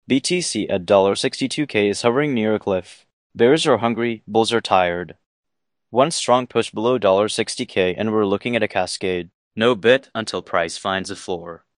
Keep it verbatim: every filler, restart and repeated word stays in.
B T C at sixty-two K is hovering near a cliff. Bears are hungry, bulls are tired. One strong push below sixty K and we're looking at a cascade. No bit until price finds a floor.